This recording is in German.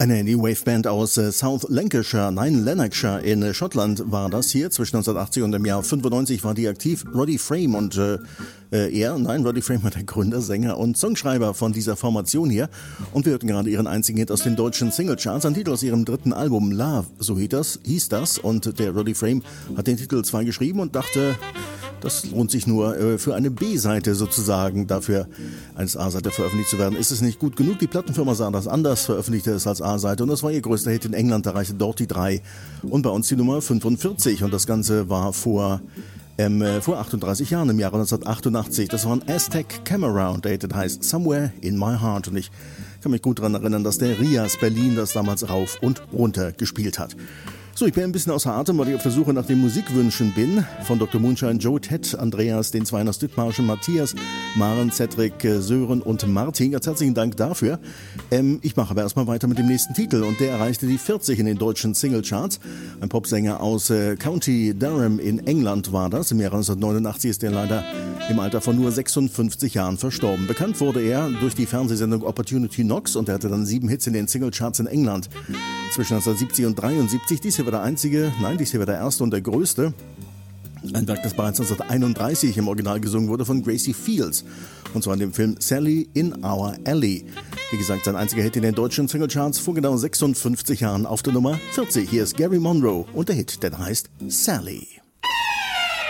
Eine New Wave Band aus South Lancashire, nein Lanarkshire in Schottland war das hier. Zwischen 1980 und dem Jahr 95 war die aktiv. Roddy Frame und Roddy Frame war der Gründer, Sänger und Songschreiber von dieser Formation hier. Und wir hörten gerade ihren einzigen Hit aus den deutschen Singlecharts, ein Titel aus ihrem dritten Album, Love, so hieß das. Und der Roddy Frame hat den Titel zwar geschrieben und dachte, das lohnt sich nur für eine B-Seite sozusagen, dafür als A-Seite veröffentlicht zu werden. Ist es nicht gut genug? Die Plattenfirma sah das anders, veröffentlichte es als A-Seite und das war ihr größter Hit in England, da erreichte dort die 3 und bei uns die Nummer 45 und das Ganze war vor 38 Jahren, im Jahre 1988. Das war ein Aztec Camera und der Hit heißt Somewhere in My Heart und ich kann mich gut daran erinnern, dass der Rias Berlin das damals rauf und runter gespielt hat. So, ich bin ein bisschen außer Atem, weil ich auf der Suche nach den Musikwünschen bin. Von Dr. Moonshine, Joe, Ted, Andreas, den Zweiner Stüttmarschen, Matthias, Maren, Cedric, Sören und Martin. Ganz herzlichen Dank dafür. Ich mache aber erstmal weiter mit dem nächsten Titel und der erreichte die 40 in den deutschen Singlecharts. Ein Popsänger aus County Durham in England war das. Im Jahre 1989 ist er leider im Alter von nur 56 Jahren verstorben. Bekannt wurde er durch die Fernsehsendung Opportunity Knocks und er hatte dann 7 Hits in den Singlecharts in England. Zwischen 1970 und 73, dies hier war der erste und der größte. Ein Werk, das bereits 1931 im Original gesungen wurde von Gracie Fields. Und zwar in dem Film Sally in Our Alley. Wie gesagt, sein einziger Hit in den deutschen Singlecharts vor genau 56 Jahren auf der Nummer 40. Hier ist Gary Monroe und der Hit, der heißt Sally.